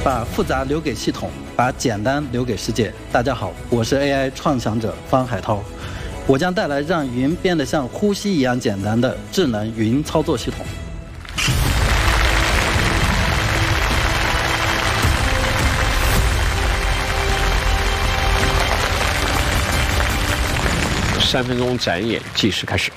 把复杂留给系统，把简单留给世界。大家好，我是 AI 创想者方海涛，我将带来让云变得像呼吸一样简单的智能云操作系统。 3分钟展演计时开始。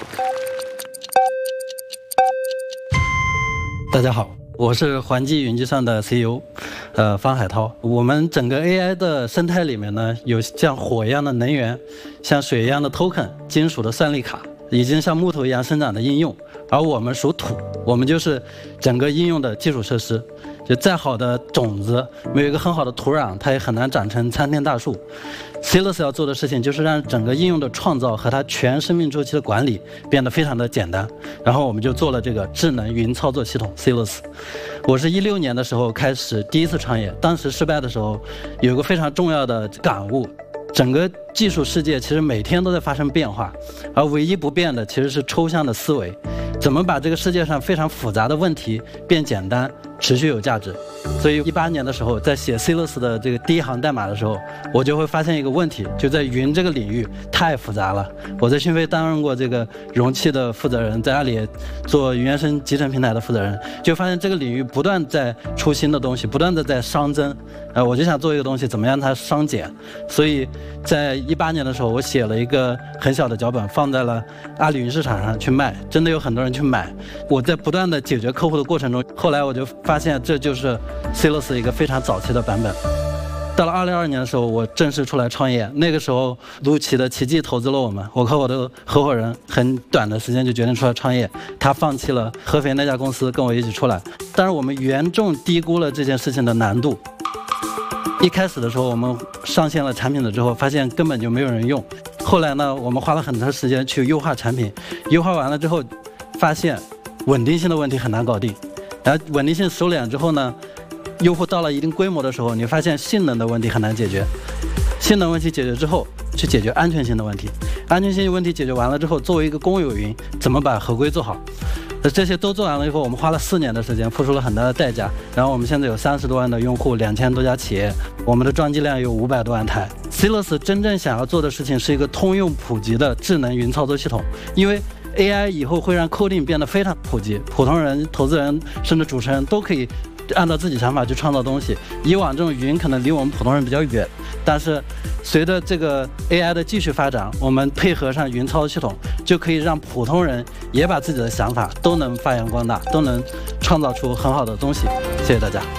大家好，我是环际云计算的 CEO，方海涛。我们整个 AI 的生态里面呢，有像火一样的能源，像水一样的 token， 金属的算力卡，已经像木头一样生长的应用。而我们属土，我们就是整个应用的基础设施。就再好的种子，没有一个很好的土壤，它也很难长成参天大树。Celos 要做的事情就是让整个应用的创造和它全生命周期的管理变得非常的简单。然后我们就做了这个智能云操作系统 Celos。我是16年的时候开始第一次创业，当时失败的时候，有一个非常重要的感悟。整个技术世界其实每天都在发生变化，而唯一不变的其实是抽象的思维。怎么把这个世界上非常复杂的问题变简单，持续有价值？所以18年的时候，在写 Celos 的这个第一行代码的时候，我就会发现一个问题，就在云这个领域太复杂了。我在讯飞担任过这个容器的负责人，在阿里做云原生集成平台的负责人，就发现这个领域不断在出新的东西，不断的在熵增。我就想做一个东西，怎么样它熵减？所以在18年的时候，我写了一个很小的脚本，放在了阿里云市场上去卖，真的有很多人去买。我在不断的解决客户的过程中，后来我就发现这就是 Celos 一个非常早期的版本。到了2022年的时候，我正式出来创业。那个时候，陆琪的奇迹投资了我们，我和我的合伙人很短的时间就决定出来创业。他放弃了合肥那家公司，跟我一起出来。但是我们严重低估了这件事情的难度。一开始的时候，我们上线了产品了之后，发现根本就没有人用。后来呢，我们花了很长时间去优化产品，优化完了之后，发现稳定性的问题很难搞定。然后稳定性收敛之后呢，用户到了一定规模的时候，你发现性能的问题很难解决。性能问题解决之后，去解决安全性的问题。安全性问题解决完了之后，作为一个公有云，怎么把合规做好？这些都做完了以后，我们花了4年的时间，付出了很大的代价。然后我们现在有30多万的用户，2000多家企业，我们的装机量有500多万台。Celos 真正想要做的事情是一个通用普及的智能云操作系统，因为 AI 以后会让 coding 变得非常普及，普通人、投资人甚至主持人都可以按照自己想法去创造东西。以往这种云可能离我们普通人比较远，但是随着这个 AI 的继续发展，我们配合上云操作系统，就可以让普通人也把自己的想法都能发扬光大，都能创造出很好的东西。谢谢大家。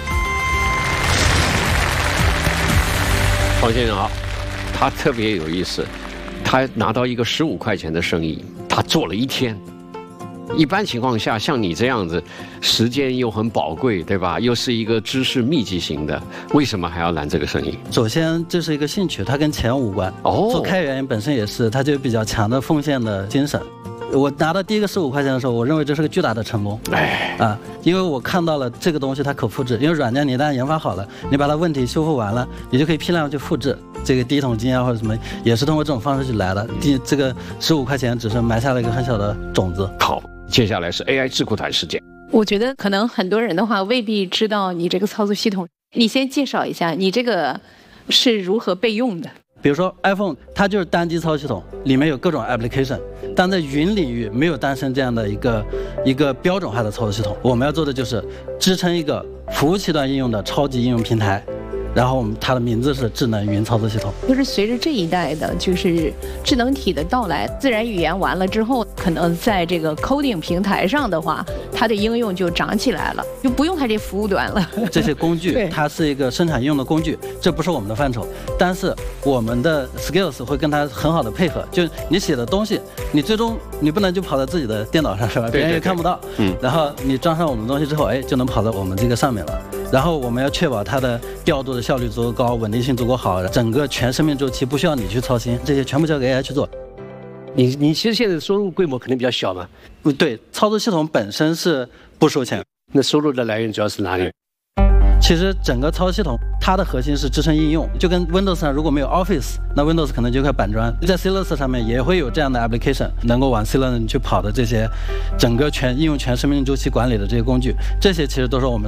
黄先生好，他特别有意思，他拿到一个15块钱的生意，他做了1天。一般情况下，像你这样子，时间又很宝贵，对吧？又是一个知识密集型的，为什么还要揽这个生意？ 首先，这是一个兴趣，它跟钱无关。做开源本身也是，它就有比较强的奉献的精神。我拿到第一个15块钱的时候，我认为这是个巨大的成功。因为我看到了这个东西它可复制，因为软件你一旦研发好了，你把它问题修复完了，你就可以批量去复制。这个第一桶金啊或者什么，也是通过这种方式去来的。这个15块钱只是埋下了一个很小的种子。 好，接下来是 AI 智库谈事件。 我觉得可能很多人的话未必知道你这个操作系统，你先介绍一下你这个是如何备用的。 比如说 iPhone 它就是单机操作系统，里面有各种 application， 但在云领域没有诞生这样的一个标准化的操作系统。我们要做的就是支撑一个服务器端应用的超级应用平台，然后它的名字是智能云操作系统。 就是随着这一代的就是智能体的到来，自然语言完了之后，可能在这个 coding 平台上的话，它的应用就长起来了，就不用它这服务端了。 这些工具它是一个生产应用的工具，这不是我们的范畴，但是我们的 skills 会跟它很好的配合。就你写的东西，你最终你不能就跑在自己的电脑上，是吧？别人也看不到。然后你装上我们的东西之后，就能跑到我们这个上面了。然后我们要确保它的调度的效率足够高，稳定性足够好，整个全生命周期不需要你去操心，这些全部交给 AI 去做。 你其实现在的收入规模肯定比较小嘛？ 不对，操作系统本身是不收钱。 那收入的来源主要是哪里？ 其实整个操作系统它的核心是支撑应用，就跟 Windows 上如果没有 Office， 那 Windows 可能就块板砖。在 Celos 上面也会有这样的 application， 能够往 Celos 去跑的这些整个应用全生命周期管理的这些工具，这些其实都是我们